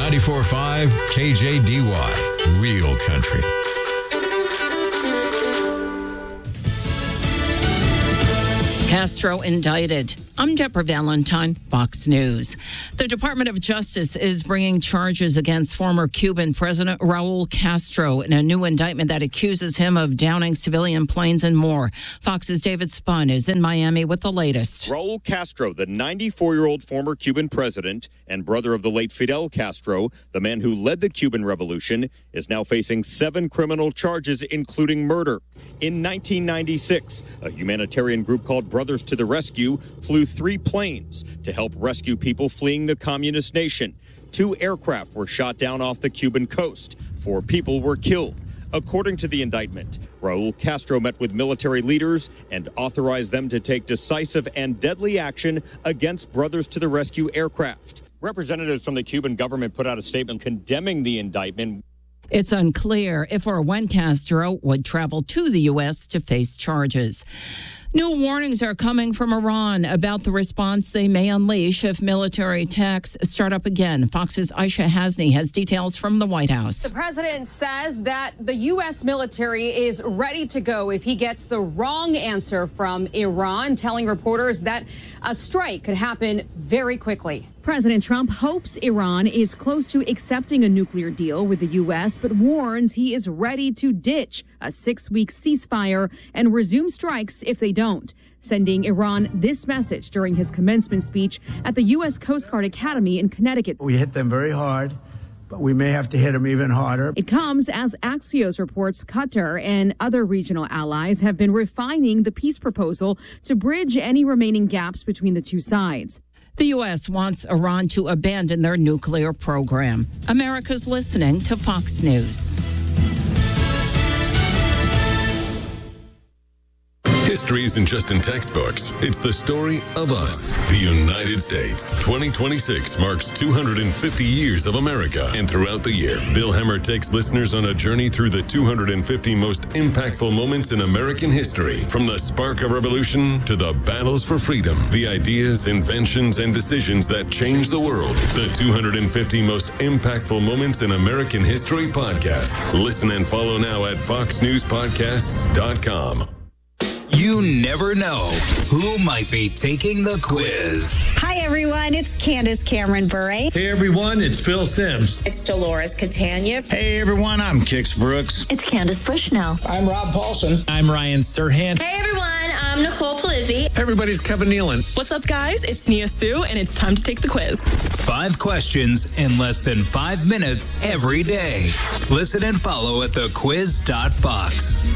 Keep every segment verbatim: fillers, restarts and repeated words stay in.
ninety-four point five K J D Y, Real Country. Castro indicted. I'm Deborah Valentine, Fox News. The Department of Justice is bringing charges against former Cuban President Raul Castro in a new indictment that accuses him of downing civilian planes and more. Fox's David Spun is in Miami with the latest. Raul Castro, the ninety-four-year-old former Cuban president and brother of the late Fidel Castro, the man who led the Cuban Revolution, is now facing seven criminal charges, including murder. In nineteen ninety-six, a humanitarian group called Brothers to the Rescue flew three planes to help rescue people fleeing the communist nation. Two aircraft were shot down off the Cuban coast. Four people were killed. According to the indictment, Raul Castro met with military leaders and authorized them to take decisive and deadly action against Brothers to the Rescue aircraft. Representatives from the Cuban government put out a statement condemning the indictment. It's unclear if or when Castro would travel to the U S to face charges. New warnings are coming from Iran about the response they may unleash if military attacks start up again. Fox's Aisha Hasni has details from the White House. The president says that the U S military is ready to go if he gets the wrong answer from Iran, telling reporters that a strike could happen very quickly. President Trump hopes Iran is close to accepting a nuclear deal with the U S, but warns he is ready to ditch a six-week ceasefire and resume strikes if they don't, sending Iran this message during his commencement speech at the U S Coast Guard Academy in Connecticut. We hit them very hard, but we may have to hit them even harder. It comes as Axios reports Qatar and other regional allies have been refining the peace proposal to bridge any remaining gaps between the two sides. The U S wants Iran to abandon their nuclear program. America's listening to Fox News. History isn't just in textbooks. It's the story of us, the United States. twenty twenty-six marks two hundred fifty years of America. And throughout the year, Bill Hemmer takes listeners on a journey through the two hundred fifty most impactful moments in American history. From the spark of revolution to the battles for freedom, the ideas, inventions, and decisions that changed the world. The two hundred fifty most impactful moments in American history podcast. Listen and follow now at fox news podcasts dot com. You never know who might be taking the quiz. Hi, everyone. It's Candace Cameron Bure. Hey, everyone. It's Phil Sims. It's Dolores Catania. Hey, everyone. I'm Kix Brooks. It's Candace Bushnell. I'm Rob Paulson. I'm Ryan Serhant. Hey, everyone. I'm Nicole Palizzi. Hey, everybody. It's Kevin Nealon. What's up, guys? It's Nia Sue, and it's time to take the quiz. Five questions in less than five minutes every day. Listen and follow at the quiz dot fox.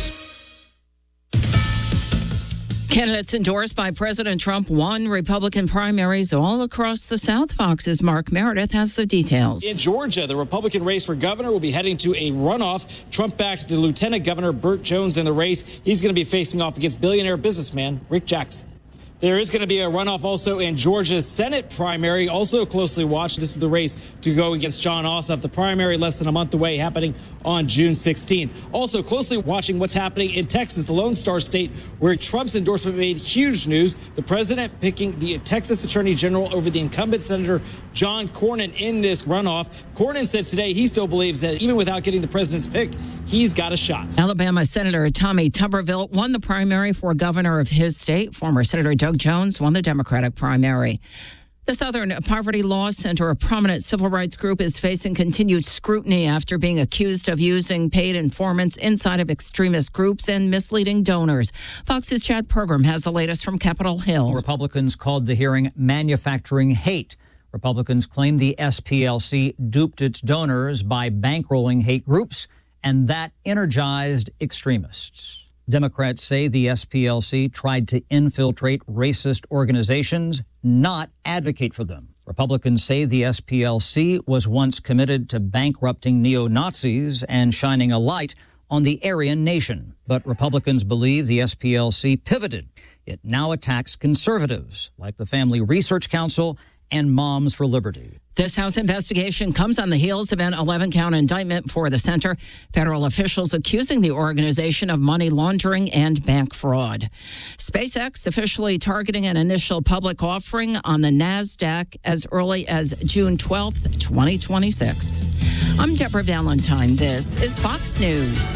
Candidates endorsed by President Trump won Republican primaries all across the South. Fox's Mark Meredith has the details. In Georgia, the Republican race for governor will be heading to a runoff. Trump backed the Lieutenant Governor Burt Jones in the race. He's going to be facing off against billionaire businessman Rick Jackson. There is going to be a runoff also in Georgia's Senate primary, also closely watched. This is the race to go against Jon Ossoff. The primary less than a month away, happening on June sixteenth. Also closely watching what's happening in Texas, the Lone Star State, where Trump's endorsement made huge news. The president picking the Texas Attorney General over the incumbent Senator John Cornyn in this runoff. Cornyn said today he still believes that even without getting the president's pick, he's got a shot. Alabama Senator Tommy Tuberville won the primary for governor of his state. Former Senator Doug Jones won the Democratic primary. The Southern Poverty Law Center, a prominent civil rights group, is facing continued scrutiny after being accused of using paid informants inside of extremist groups and misleading donors. Fox's Chad Pergram has the latest from Capitol Hill. Republicans called the hearing manufacturing hate. Republicans claim the S P L C duped its donors by bankrolling hate groups, and that energized extremists. Democrats say the S P L C tried to infiltrate racist organizations, not advocate for them. Republicans say the S P L C was once committed to bankrupting neo-Nazis and shining a light on the Aryan nation. But Republicans believe the S P L C pivoted. It now attacks conservatives, like the Family Research Council and Moms for Liberty. This House investigation comes on the heels of an eleven-count indictment for the center. Federal officials accusing the organization of money laundering and bank fraud. SpaceX officially targeting an initial public offering on the NASDAQ as early as June twelfth, twenty twenty-six. I'm Deborah Valentine. This is Fox News.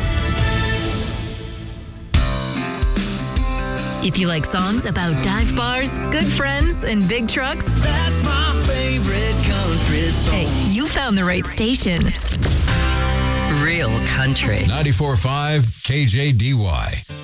If you like songs about dive bars, good friends, and big trucks, that's my favorite country song. Hey, you found the right station. Real country. ninety-four point five K J D Y.